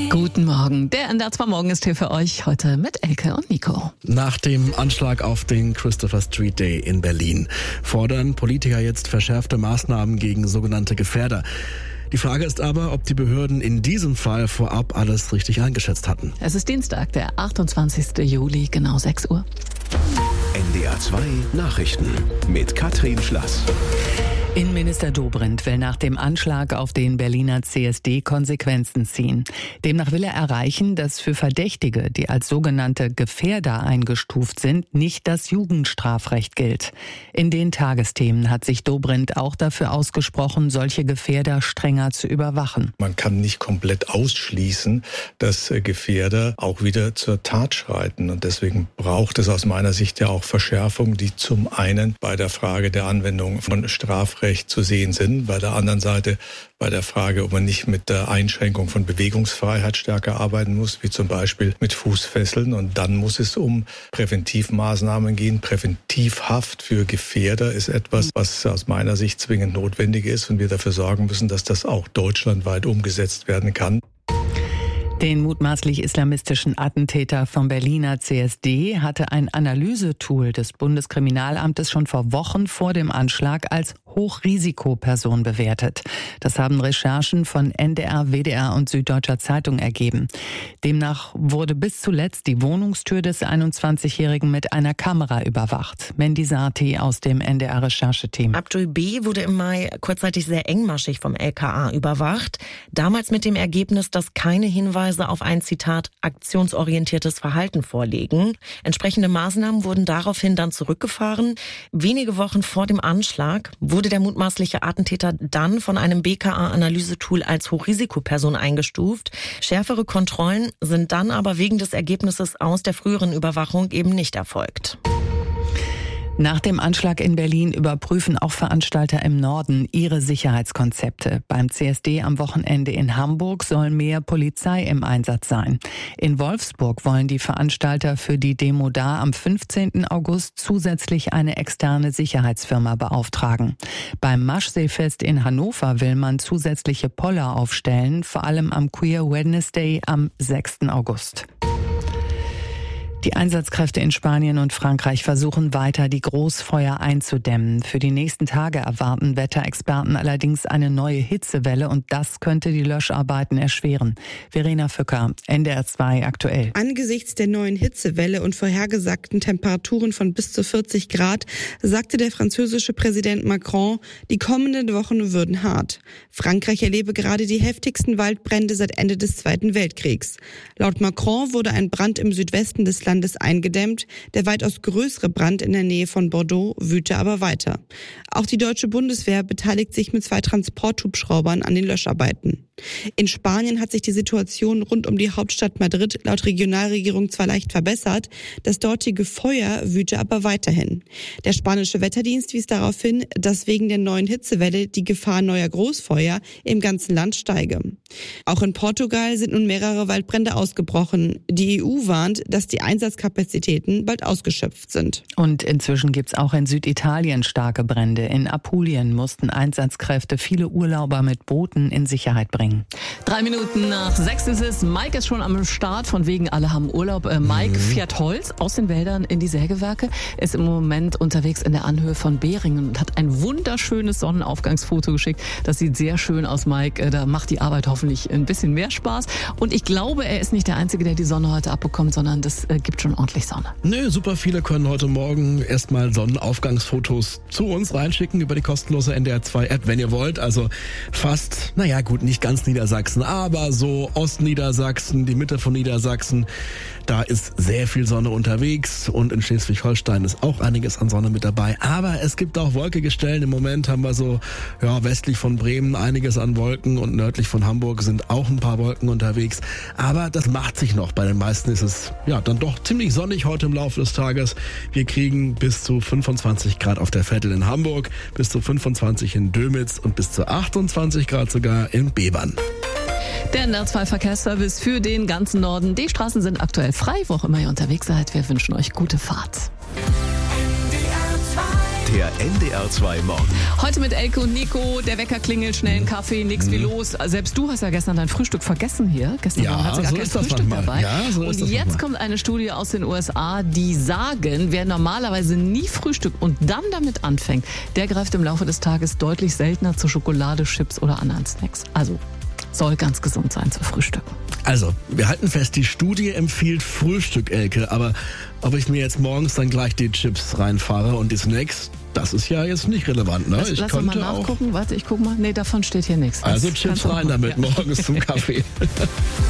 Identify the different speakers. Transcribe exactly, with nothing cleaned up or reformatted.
Speaker 1: Guten Morgen. Der N D R zwei Morgen ist hier für euch heute mit Elke und Nico.
Speaker 2: Nach dem Anschlag auf den Christopher Street Day in Berlin fordern Politiker jetzt verschärfte Maßnahmen gegen sogenannte Gefährder. Die Frage ist aber, ob die Behörden in diesem Fall vorab alles richtig eingeschätzt hatten.
Speaker 1: Es ist Dienstag, der achtundzwanzigsten Juli, genau sechs Uhr.
Speaker 3: N D R zwei Nachrichten mit Katrin Schlass.
Speaker 4: Innenminister Dobrindt will nach dem Anschlag auf den Berliner C S D Konsequenzen ziehen. Demnach will er erreichen, dass für Verdächtige, die als sogenannte Gefährder eingestuft sind, nicht das Jugendstrafrecht gilt. In den Tagesthemen hat sich Dobrindt auch dafür ausgesprochen, solche Gefährder strenger zu überwachen.
Speaker 5: Man kann nicht komplett ausschließen, dass Gefährder auch wieder zur Tat schreiten. Und deswegen braucht es aus meiner Sicht ja auch Verschärfungen, die zum einen bei der Frage der Anwendung von Strafrecht zu sehen sind. Bei der anderen Seite bei der Frage, ob man nicht mit der Einschränkung von Bewegungsfreiheit stärker arbeiten muss, wie zum Beispiel mit Fußfesseln. Und dann muss es um Präventivmaßnahmen gehen. Präventivhaft für Gefährder ist etwas, was aus meiner Sicht zwingend notwendig ist und wir dafür sorgen müssen, dass das auch deutschlandweit umgesetzt werden kann.
Speaker 4: Den mutmaßlich islamistischen Attentäter vom Berliner C S D hatte ein Analysetool des Bundeskriminalamtes schon vor Wochen vor dem Anschlag als Hochrisikoperson bewertet. Das haben Recherchen von N D R, W D R und Süddeutscher Zeitung ergeben. Demnach wurde bis zuletzt die Wohnungstür des einundzwanzigjährigen mit einer Kamera überwacht. Mandy Sarti aus dem N D R-Rechercheteam.
Speaker 6: Abdul B. wurde im Mai kurzzeitig sehr engmaschig vom L K A überwacht. Damals mit dem Ergebnis, dass keine Hinweise auf ein, Zitat, aktionsorientiertes Verhalten vorliegen. Entsprechende Maßnahmen wurden daraufhin dann zurückgefahren. Wenige Wochen vor dem Anschlag wurde der mutmaßliche Attentäter dann von einem B K A-Analysetool als Hochrisikoperson eingestuft. Schärfere Kontrollen sind dann aber wegen des Ergebnisses aus der früheren Überwachung eben nicht erfolgt.
Speaker 4: Nach dem Anschlag in Berlin überprüfen auch Veranstalter im Norden ihre Sicherheitskonzepte. Beim C S D am Wochenende in Hamburg soll mehr Polizei im Einsatz sein. In Wolfsburg wollen die Veranstalter für die Demo da am fünfzehnten August zusätzlich eine externe Sicherheitsfirma beauftragen. Beim Maschseefest in Hannover will man zusätzliche Poller aufstellen, vor allem am Queer Wednesday am sechsten August. Die Einsatzkräfte in Spanien und Frankreich versuchen weiter, die Großfeuer einzudämmen. Für die nächsten Tage erwarten Wetterexperten allerdings eine neue Hitzewelle und das könnte die Löscharbeiten erschweren. Verena Fücker, N D R zwei aktuell.
Speaker 7: Angesichts der neuen Hitzewelle und vorhergesagten Temperaturen von bis zu vierzig Grad sagte der französische Präsident Macron, die kommenden Wochen würden hart. Frankreich erlebe gerade die heftigsten Waldbrände seit Ende des Zweiten Weltkriegs. Laut Macron wurde ein Brand im Südwesten des Landes eingedämmt. Der weitaus größere Brand in der Nähe von Bordeaux wüte aber weiter. Auch die deutsche Bundeswehr beteiligt sich mit zwei Transporthubschraubern an den Löscharbeiten. In Spanien hat sich die Situation rund um die Hauptstadt Madrid laut Regionalregierung zwar leicht verbessert, das dortige Feuer wüte aber weiterhin. Der spanische Wetterdienst wies darauf hin, dass wegen der neuen Hitzewelle die Gefahr neuer Großfeuer im ganzen Land steige. Auch in Portugal sind nun mehrere Waldbrände ausgebrochen. Die E U warnt, dass die Einsatzkapazitäten bald ausgeschöpft sind.
Speaker 4: Und inzwischen gibt's auch in Süditalien starke Brände. In Apulien mussten Einsatzkräfte viele Urlauber mit Booten in Sicherheit bringen.
Speaker 1: Drei Minuten nach sechs ist es. Mike ist schon am Start, von wegen alle haben Urlaub. Äh, Mike mhm. fährt Holz aus den Wäldern in die Sägewerke, ist im Moment unterwegs in der Anhöhe von Beringen und hat ein wunderschönes Sonnenaufgangsfoto geschickt. Das sieht sehr schön aus, Mike. Äh, da macht die Arbeit hoffentlich ein bisschen mehr Spaß. Und ich glaube, er ist nicht der Einzige, der die Sonne heute abbekommt, sondern das äh, gibt schon ordentlich Sonne.
Speaker 2: Nö, super viele können heute Morgen erstmal Sonnenaufgangsfotos zu uns reinschicken über die kostenlose N D R zwei App, wenn ihr wollt. Also fast, naja gut, nicht ganz Niedersachsen, aber so Ostniedersachsen, die Mitte von Niedersachsen, da ist sehr viel Sonne unterwegs und in Schleswig-Holstein ist auch einiges an Sonne mit dabei, aber es gibt auch wolkige Stellen. Im Moment haben wir so ja, westlich von Bremen einiges an Wolken und nördlich von Hamburg sind auch ein paar Wolken unterwegs, aber das macht sich noch. Bei den meisten ist es ja dann doch ziemlich sonnig heute im Laufe des Tages. Wir kriegen bis zu fünfundzwanzig Grad auf der Vettel in Hamburg, bis zu fünfundzwanzig in Dömitz und bis zu achtundzwanzig Grad sogar in Bebern.
Speaker 1: Der N D R zwei Verkehrsservice für den ganzen Norden. Die Straßen sind aktuell frei, wo auch immer ihr unterwegs seid. Wir wünschen euch gute Fahrt.
Speaker 3: Der N D R zwei Morgen.
Speaker 1: Heute mit Elke und Nico, der Wecker klingelt, schnell einen Kaffee, nix wie los. Selbst du hast ja gestern dein Frühstück vergessen hier. Gestern
Speaker 2: Ja,
Speaker 1: Abend hat sie gar
Speaker 2: so
Speaker 1: kein
Speaker 2: ist das
Speaker 1: Frühstück
Speaker 2: manchmal.
Speaker 1: dabei.
Speaker 2: Ja, so ist
Speaker 1: und
Speaker 2: das
Speaker 1: jetzt
Speaker 2: manchmal.
Speaker 1: kommt eine Studie aus den U S A, die sagen, wer normalerweise nie frühstückt und dann damit anfängt, der greift im Laufe des Tages deutlich seltener zu Schokolade, Chips oder anderen Snacks. Also soll ganz gesund sein zu frühstücken.
Speaker 2: Also, wir halten fest, die Studie empfiehlt Frühstück, Elke, aber ob ich mir jetzt morgens dann gleich die Chips reinfahre und die Snacks, das ist ja jetzt nicht relevant, ne?
Speaker 1: Lass,
Speaker 2: ich
Speaker 1: lass doch mal
Speaker 2: könnte auch,
Speaker 1: nachgucken. Warte, ich guck mal. Nee, davon steht hier nichts.
Speaker 2: also
Speaker 1: Das
Speaker 2: Chips
Speaker 1: kannst du
Speaker 2: rein
Speaker 1: machen.
Speaker 2: damit
Speaker 1: Ja.
Speaker 2: morgens zum Kaffee.